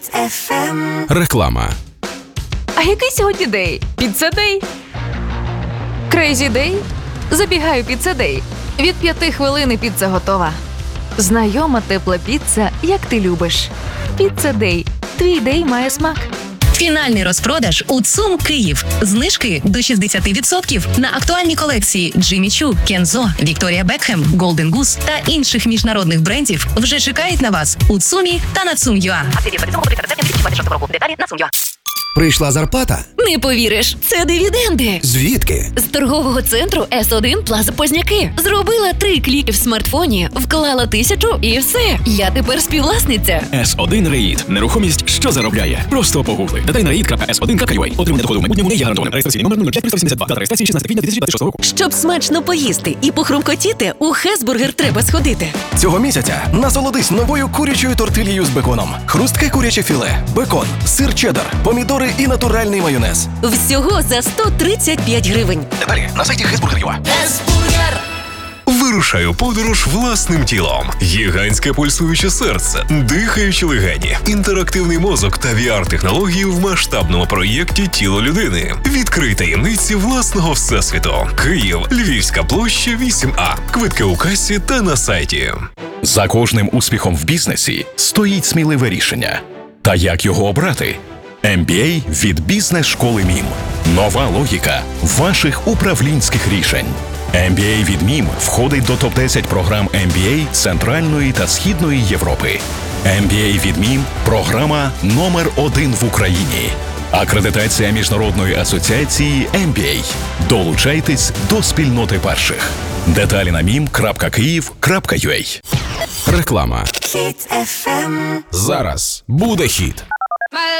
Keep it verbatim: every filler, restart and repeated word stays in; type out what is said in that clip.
еф ем. Реклама. А який сьогодні день? Піца-дей? Крейзі-дей? Забігаю піца-дей. Від п'яти хвилин піца готова. Знайома тепла піца, як ти любиш. Піца-дей. Твій дей має смак. Фінальний розпродаж у ЦУМ Київ. Знижки до шістдесят відсотків на актуальні колекції Джиммі Чу, Кензо, Вікторія Бекхем, Голден Гус та інших міжнародних брендів вже чекають на вас у ЦУМі та на цум.ua. Деталі на цум.ua. Прийшла зарплата? Не повіриш, це дивіденди. Звідки? З торгового центру ес один Плаза Позняки. Зробила три кліки в смартфоні, вклала тисячу і все. Я тепер співвласниця. ес один Реїд. Нерухомість, що заробляє. Просто погугли. Детальна реїд крапка ес один крапка ю а. Отримання доходу в майбутньому не є гарантованим. Реєстраційний номер нуль п'ять триста вісімдесят два. Дата реєстрації шістнадцяте квітня дві тисячі двадцять шостого року. Щоб смачно поїсти і похрумкотіти, у Хесбургер треба сходити. Цього місяця насолодись новою курячою тортильєю з беконом. Хрустке куряче філе, бекон, сир чеддер, помідори і натуральний майонез. Всього за сто тридцять п'ять гривень. Деталі на сайті хесбургер крапка ю а. Вирушаю подорож власним тілом. Гігантське пульсуюче серце, дихаючі легені, інтерактивний мозок та ві ар-технології в масштабному проєкті «Тіло людини». Відкрий таємниці власного всесвіту. Київ, Львівська площа, вісім А. Квитки у касі та на сайті. За кожним успіхом в бізнесі стоїть сміливе рішення. Та як його обрати? ем бі ей від бізнес-школи МІМ. Нова логіка ваших управлінських рішень. ем бі ей від МІМ входить до топ десять програм ем бі ей Центральної та Східної Європи. ем бі ей від МІМ – програма номер один в Україні. Акредитація Міжнародної асоціації ем бі ей. Долучайтесь до спільноти перших. Деталі на мім крапка київ крапка ю а. Реклама. Хіт еф ем. Зараз буде хіт.